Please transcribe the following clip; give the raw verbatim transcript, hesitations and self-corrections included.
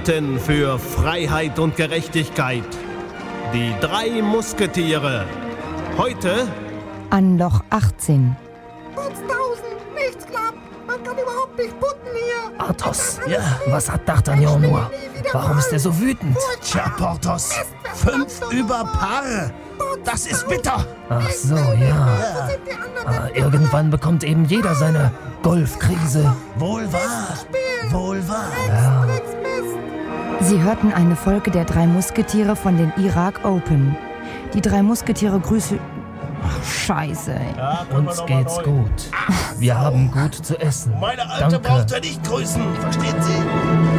Kämpften für Freiheit und Gerechtigkeit. Die drei Musketiere. Heute an Loch achtzehn. Putztausend, nichts klappt. Man kann überhaupt nicht putten hier. Athos, ja, was hat D'Artagnan nur? Warum ist er so wütend? Tja, Porthos, fünf über Paar. Das ist bitter. Ach so, ja. Ah, irgendwann bekommt eben jeder seine Golfkrise. Wohl wahr, wohl wahr. Ja. Sie hörten eine Folge der drei Musketiere von den Irak Open. Die drei Musketiere grüßen... Ach, scheiße, ey. Ja, Uns geht's gut. Wir haben gut zu essen. Meine Alte Danke. braucht er nicht grüßen, verstehen Sie?